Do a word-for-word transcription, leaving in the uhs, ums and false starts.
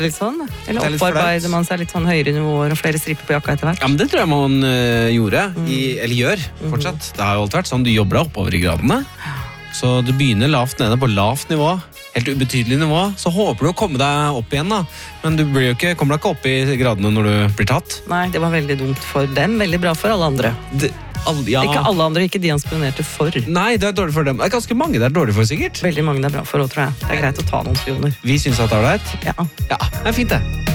litt sånn? Eller Det er litt opparbeider flaut. man seg litt sånn høyere nivåer og flere striper på jakka etter hvert? Ja, men det tror jeg man øh, gjorde, i, eller gjør fortsatt. Det har jo alltid vært sånn, du jobber deg oppover i gradene. Så du begynner lavt nede på lavt nivå, helt ubetydelig nivå, så håper du å komme deg opp igjen da. Men du blir jo ikke, kommer deg ikke opp i gradene når du blir tatt. Nei, det var veldig dumt for dem, veldig bra for alle andre. Det, all, ja. Ikke alle andre, ikke de han spionerte for. Nei, det er dårlig for dem. Det er ganske mange det er dårlig for, sikkert. Veldig mange det er bra for, tror jeg. Det er greit å ta noen spioner. Vi synes at det er ålreit. Ja. Ja, det er fint det.